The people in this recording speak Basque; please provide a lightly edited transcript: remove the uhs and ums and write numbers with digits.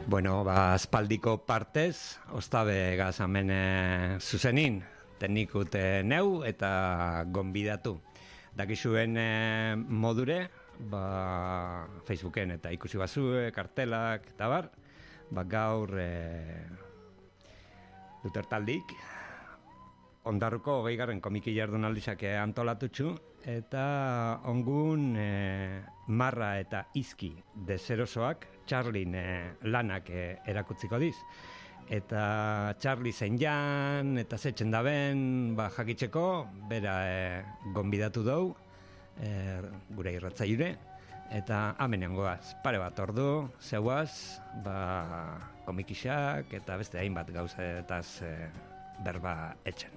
Bueno, aspaldiko partez, ostabe gazamen zuzenin, teknikute neu eta gonbidatu. Dakizuen modure, Facebooken eta ikusi bazue, kartelak eta bar, gaur dutertaldik, ondarruko 20. komiki jardunaldizak antolatutxu, eta ongun marra eta izki deserosoak Charlien lanak erakutziko diz. Eta Charlie zein jan, eta zetzen daben, jakitzeko, bera gonbidatu dau, gure irratzaile, eta amenean goaz, pare bat ordu, zeuaz, komikisak, eta beste hainbat gauzetaz berba etxen.